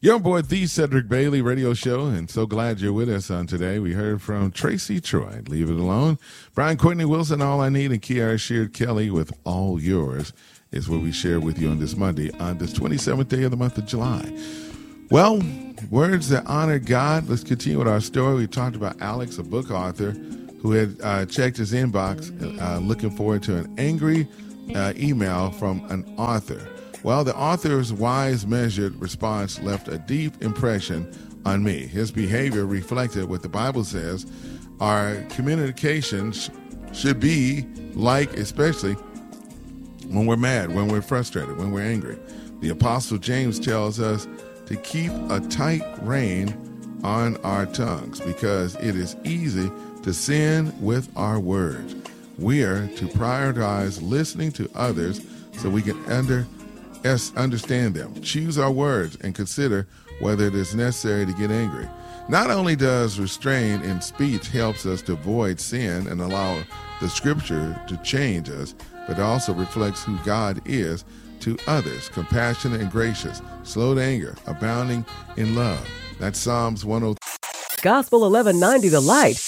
Young boy, the Cedric Bailey radio show, and so glad you're with us on today. We heard from Tracy Troy, Leave It Alone. Brian Courtney Wilson, All I Need, and Kiara Sheard Kelly with All Yours is what we share with you on this Monday, on this 27th day of the month of July. Well, words that honor God. Let's continue with our story. We talked about Alex, a book author, who had checked his inbox, looking forward to an angry email from an author. Well, the author's wise, measured response left a deep impression on me. His behavior reflected what the Bible says our communications should be like, especially when we're mad, when we're frustrated, when we're angry. The Apostle James tells us to keep a tight rein on our tongues because it is easy to sin with our words. We are to prioritize listening to others so we can understand them, choose our words, and consider whether it is necessary to get angry. Not only does restraint in speech helps us to avoid sin and allow the scripture to change us, but it also reflects who God is to others, compassionate and gracious, slow to anger, abounding in love. That's Psalms 103. Gospel 1190 The Light.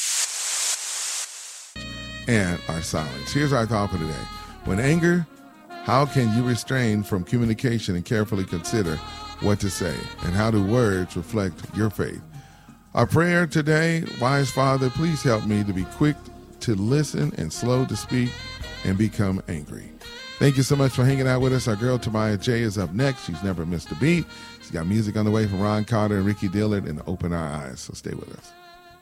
And our silence. Here's our thought for today. When anger, how can you restrain from communication and carefully consider what to say? And how do words reflect your faith? Our prayer today, wise Father, please help me to be quick to listen and slow to speak and become angry. Thank you so much for hanging out with us. Our girl Tamaya J is up next. She's never missed a beat. She's got music on the way from Ron Carter and Ricky Dillard and Open Our Eyes. So stay with us.